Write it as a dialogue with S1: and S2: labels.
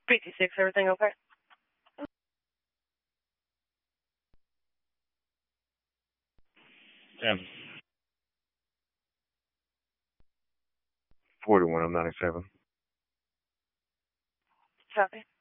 S1: PT6, everything okay?
S2: 10.
S3: 41 of 97.
S1: Copy.